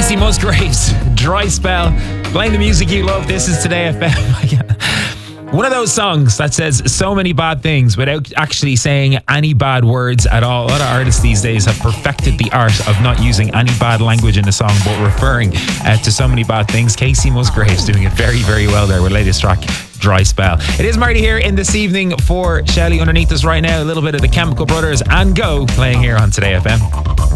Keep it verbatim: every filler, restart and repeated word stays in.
Casey Musgraves, Dry Spell, playing the music you love. This is Today F M. One of those songs that says so many bad things without actually saying any bad words at all. A lot of artists these days have perfected the art of not using any bad language in the song, but referring uh, to so many bad things. Casey Musgraves doing it very, very well there with latest track, Dry Spell. It is Marty here in this evening for Shelley underneath us right now. A little bit of the Chemical Brothers and Go playing here on Today F M.